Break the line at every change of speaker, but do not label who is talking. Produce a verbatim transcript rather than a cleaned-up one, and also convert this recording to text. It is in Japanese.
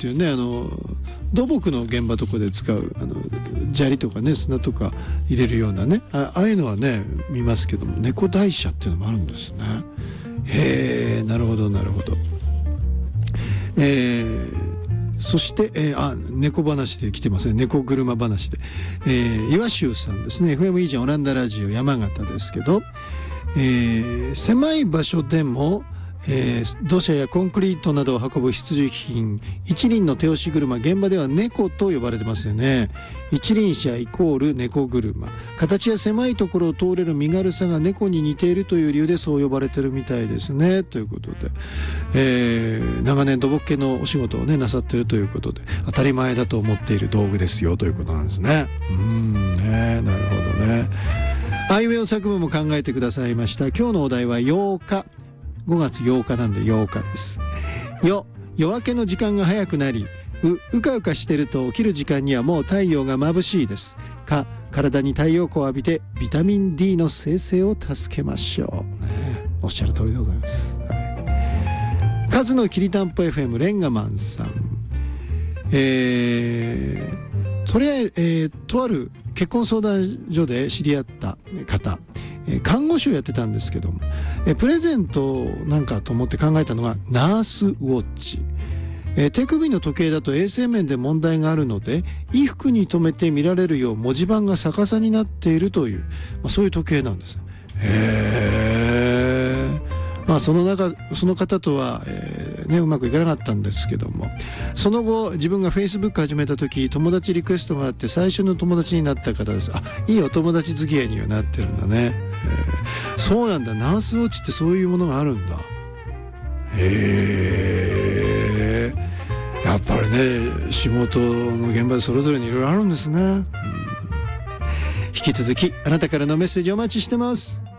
っていうね、あの土木の現場とかで使うあの砂利とかね、砂とか入れるようなね、 あ, ああいうのはね見ますけども、猫台車っていうのもあるんですね。へえ、なるほどなるほど。えーそして、えー、あ猫話で来てますね。猫車話で、えー、岩州さんですね。 エフエム いいじゃんオランダラジオ山形ですけど、えー、狭い場所でも、えー、土砂やコンクリートなどを運ぶ必需品一輪の手押し車、現場では猫と呼ばれてますよね。一輪車イコール猫車、形や狭いところを通れる身軽さが猫に似ているという理由でそう呼ばれてるみたいですね、ということで、えー、長年土木系のお仕事をねなさってるということで、当たり前だと思っている道具ですよということなんですね。うーんね、なるほどね。あいうえお作文も考えてくださいました。今日のお題はようか、ごがつようかなんでようかです。よ、夜明けの時間が早くなり、う、うかうかしてると起きる時間にはもう太陽が眩しいです。か、体に太陽光を浴びてビタミン D の生成を助けましょう、ね、おっしゃる通りでございます。はい、数のきりたんぽ エフエム レンガマンさん、えー、とりあえず、えー、とある結婚相談所で知り合った方、看護師をやってたんですけども、えプレゼントなんかと思って考えたのがナースウォッチ。え手首の時計だと衛生面で問題があるので衣服に留めて見られるよう文字盤が逆さになっているという、まあ、そういう時計なんです。へー、まあその中その方とは、えーね、うまくいかなかったんですけども、その後自分が フェイスブック 始めた時友達リクエストがあって最初の友達になった方です。あ、いいお友達付き合いにはなってるんだね。えー、そうなんだ、ナースウォッチってそういうものがあるんだ。へえ、やっぱりね仕事の現場でそれぞれにいろいろあるんですね。うん、引き続きあなたからのメッセージお待ちしてます。